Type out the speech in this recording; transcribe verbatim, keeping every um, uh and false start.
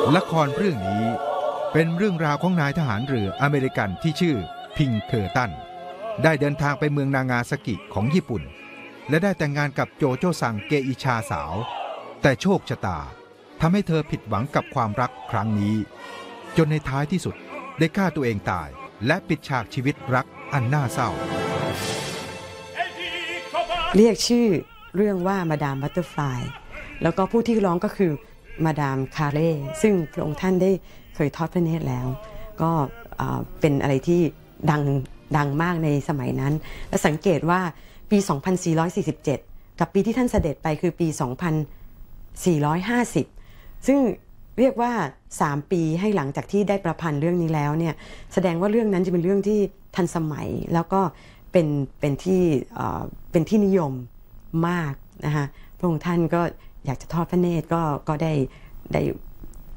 ละครเรื่องนี้เป็นเรื่องราวของนายทหารเรืออเมริกันที่ชื่อพิงเคอร์ตันได้เดินทางไปเมืองนางาซากิของญี่ปุ่นและได้แต่งงานกับโจโจซังเกอิชาสาวแต่โชคชะตาทำให้เธอผิดหวังกับความรักครั้งนี้จนในท้ายที่สุดได้ฆ่าตัวเองตายและปิดฉากชีวิตรักอันน่าเศร้าเรียกชื่อเรื่องว่ามาดามบัตเตอร์ฟลายแล้วก็ผู้ที่ร้องก็คือมาดามคาเร่ซึ่งพระองค์ท่านได้เคยทอดพระเนตรแล้วก็เป็นอะไรที่ดังดังมากในสมัยนั้นและสังเกตว่าปี สองพันสี่ร้อยสี่สิบเจ็ด กับปีที่ท่านเสด็จไปคือปี สองพันสี่ร้อยห้าสิบ ซึ่งเรียกว่าสามปีให้หลังจากที่ได้ประพันธ์เรื่องนี้แล้วเนี่ยแสดงว่าเรื่องนั้นจะเป็นเรื่องที่ทันสมัยแล้วก็เป็นเป็นที่เป็นที่นิยมมากนะคะพระองค์ท่านก็อยากจะทอดพระเนตรก็ก็ได้ได้